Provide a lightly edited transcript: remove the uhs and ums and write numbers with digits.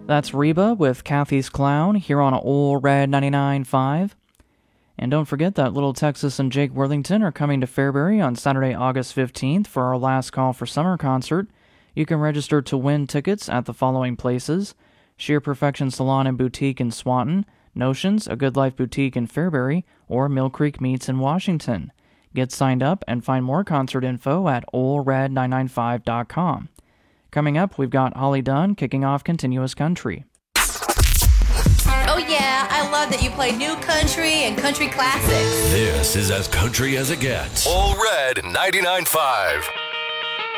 That's Reba with Kathy's Clown here on Ole Red 99.5. And don't forget that Little Texas and Jake Worthington are coming to Fairbury on Saturday, August 15th for our Last Call for Summer concert. You can register to win tickets at the following places: Sheer Perfection Salon and Boutique in Swanton, Notions, A Good Life Boutique in Fairbury, or Mill Creek Meats in Washington. Get signed up and find more concert info at olered995.com. Coming up, we've got Holly Dunn kicking off Continuous Country. Oh yeah, I love that you play new country and country classics. This is as country as it gets. Ole Red 99.5.